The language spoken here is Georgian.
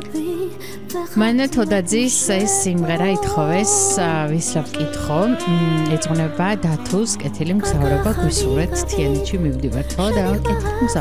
მან თოდაძის ეს სიმღერა ითხოვეს ვისრა ვკითხო ეძღვნება დათოს კეთილი მგზავრობა გვისურვეთ თიანეთში მივდივართო და კეთილი